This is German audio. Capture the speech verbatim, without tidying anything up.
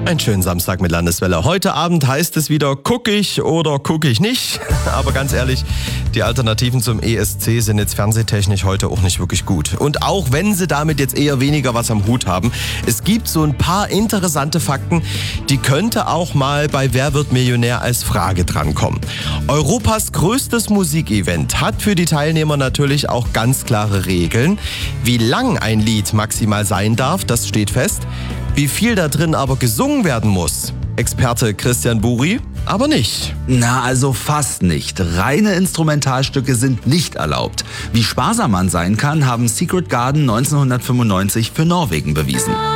Einen schönen Samstag mit Landeswelle. Heute Abend heißt es wieder, guck ich oder guck ich nicht. Aber ganz ehrlich, die Alternativen zum E S C sind jetzt fernsehtechnisch heute auch nicht wirklich gut. Und auch wenn sie damit jetzt eher weniger was am Hut haben, es gibt so ein paar interessante Fakten, die könnte auch mal bei Wer wird Millionär als Frage drankommen. Europas größtes Musikevent hat für die Teilnehmer natürlich auch ganz klare Regeln. Wie lang ein Lied maximal sein darf, das steht fest. Wie viel da drin aber gesungen werden muss, Experte Christian Buri, aber nicht. Na, also fast nicht. Reine Instrumentalstücke sind nicht erlaubt. Wie sparsam man sein kann, haben Secret Garden neunzehnhundertfünfundneunzig für Norwegen bewiesen.